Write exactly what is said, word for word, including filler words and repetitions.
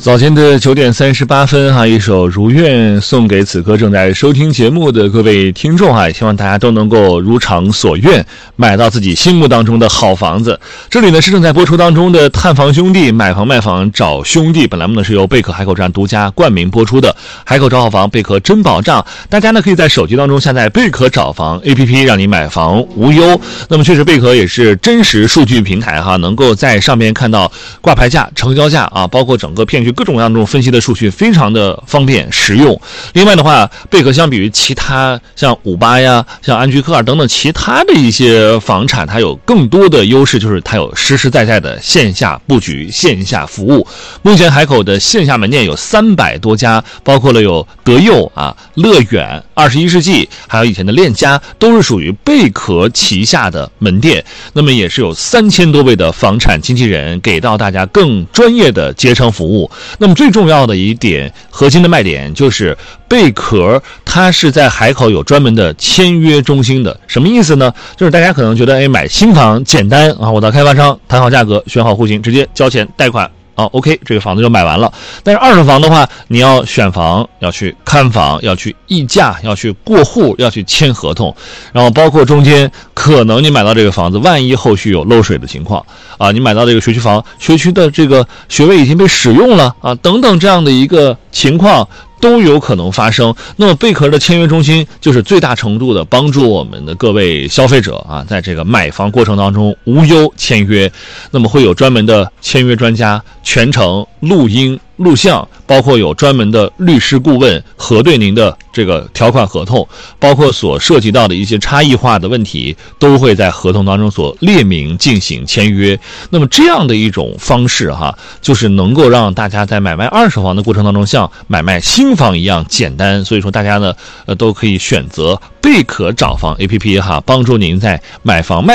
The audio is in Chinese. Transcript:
早前的九点三十八分哈，一首《如愿》送给此刻正在收听节目的各位听众哈，希望大家都能够如偿所愿，买到自己心目当中的好房子。这里呢是正在播出当中的探房兄弟买房卖房找兄弟，本栏目呢是由贝壳海口站独家冠名播出的，海口找好房，贝壳真保障。大家呢可以在手机当中下载贝壳找房 A P P， 让你买房无忧。那么确实贝壳也是真实数据平台哈，能够在上面看到挂牌价、成交价啊，包括整个片区各种各样这种分析的数据，非常的方便实用。另外的话，贝壳相比于其他像五八呀、像安居客啊等等其他的一些房产，它有更多的优势，就是它有实实在在的线下布局、线下服务。目前海口的线下门店有三百多家，包括了有德佑啊、乐远、二十一世纪，还有以前的链家，都是属于贝壳旗下的门店。那么也是有三千多位的房产经纪人，给到大家更专业的接商服务。那么最重要的一点，核心的卖点就是贝壳它是在海口有专门的签约中心的。什么意思呢？就是大家可能觉得哎，买新房简单啊，我到开发商谈好价格，选好户型，直接交钱贷款啊 ，OK， 这个房子就买完了。但是二手房的话，你要选房，要去看房，要去议价，要去过户，要去签合同，然后包括中间可能你买到这个房子，万一后续有漏水的情况啊，你买到这个学区房，学区的这个学位已经被使用了啊，等等这样的一个情况都有可能发生。那么贝壳的签约中心就是最大程度的帮助我们的各位消费者啊，在这个买房过程当中无忧签约。那么会有专门的签约专家，全程录音录像，包括有专门的律师顾问核对您的这个条款合同，包括所涉及到的一些差异化的问题，都会在合同当中所列明进行签约。那么这样的一种方式哈，就是能够让大家在买卖二手房的过程当中，像买卖新房一样简单。所以说大家呢，呃，都可以选择贝壳找房 A P P 哈，帮助您在买房卖